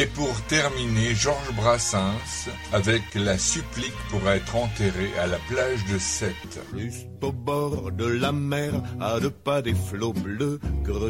Et pour terminer, Georges Brassens avec la supplique pour être enterré à la plage de Sète. Juste au bord de la mer, à 2 pas des flots bleus,